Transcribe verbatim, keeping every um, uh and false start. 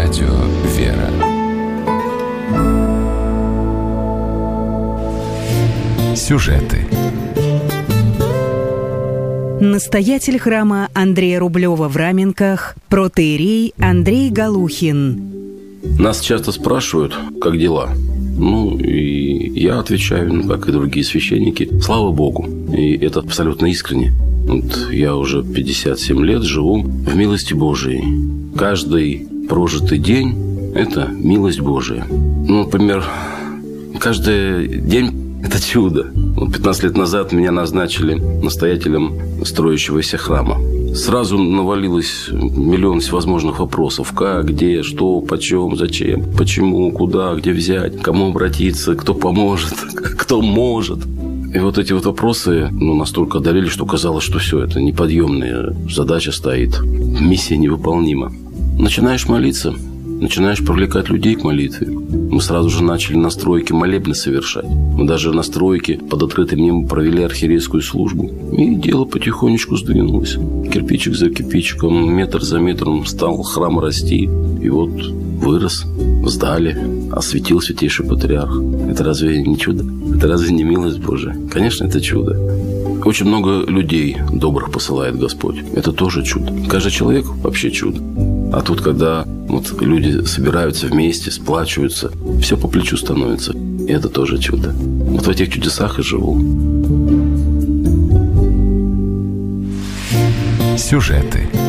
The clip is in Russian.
Радио «Вера». Сюжеты. Настоятель храма Андрея Рублева в Раменках, протоиерей Андрей Галухин. Нас часто спрашивают, как дела. Ну, и я отвечаю, ну, как и другие священники, слава Богу. И это абсолютно искренне. Вот я уже пятьдесят семь лет живу в милости Божией. Каждый прожитый день – это милость Божия. Ну, например, каждый день – это чудо. Вот пятнадцать лет назад меня назначили настоятелем строящегося храма. Сразу навалилось миллион всевозможных вопросов. Как, где, что, почем, зачем, почему, куда, где взять, кому обратиться, кто поможет, кто может. И вот эти вот вопросы ну, настолько одолели, что казалось, что все, это неподъемная задача стоит. Миссия невыполнима. Начинаешь молиться, начинаешь привлекать людей к молитве. Мы сразу же начали на стройке молебны совершать. Мы даже на стройке под открытым небом провели архиерейскую службу. И дело потихонечку сдвинулось. Кирпичик за кирпичиком, метр за метром стал храм расти. И вот вырос, сдали, осветил святейший патриарх. Это разве не чудо? Это разве не милость Божия? Конечно, это чудо. Очень много людей добрых посылает Господь. Это тоже чудо. Каждый человек вообще чудо. А тут, когда вот люди собираются вместе, сплачиваются, все по плечу становится. И это тоже чудо. Вот в этих чудесах и живу. Сюжеты.